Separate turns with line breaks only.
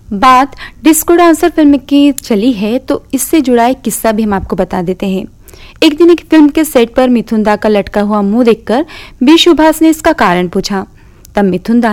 बात disco dancer film की चली है तो इससे जुड़ा एक किस्सा भी हम आपको बता देते हैं। एक दिन एक फिल्म के सेट पर मिथुन दा का लटका हुआ मुंह देखकर बी सुभाष ने इसका कारण पूछा। तब मिथुन दा